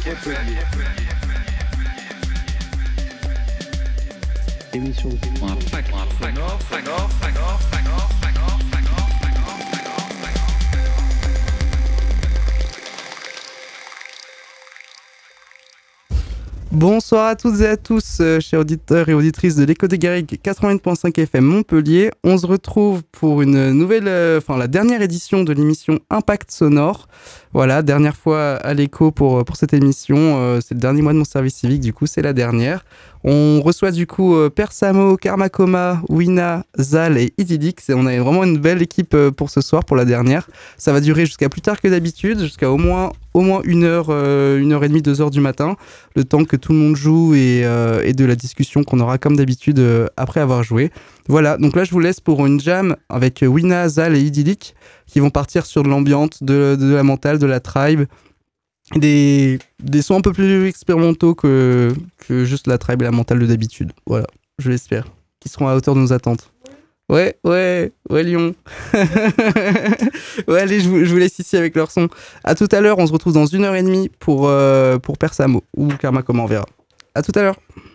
Émission Impact sonore. Bonsoir à toutes et à tous, chers auditeurs et auditrices de l'Écho des Garrigues 88.5 FM Montpellier. On se retrouve pour une nouvelle, la dernière édition de l'émission Impact sonore. Voilà, dernière fois à l'Écho pour cette émission. C'est le dernier mois de mon service civique, du coup, c'est la dernière. On reçoit du coup Persamo, Karmakoma, Wina, Zal et Idylix. Et on a vraiment une belle équipe pour ce soir, pour la dernière. Ça va durer jusqu'à plus tard que d'habitude, jusqu'à au moins 1h30, 2h du matin, le temps que tout le monde joue et de la discussion qu'on aura comme d'habitude après avoir joué. Voilà, donc là je vous laisse pour une jam avec Wina, Zal et Idylix qui vont partir sur de l'ambiance, de la mentale, de la tribe. Des sons un peu plus expérimentaux que juste la tribe et la mentale de d'habitude. Voilà, je l'espère. Qui seront à hauteur de nos attentes. Ouais, Lyon. Ouais, allez, je vous laisse ici avec leur son. À tout à l'heure, on se retrouve dans 1h30 pour Persamo ou Karmakoma, on verra. À tout à l'heure.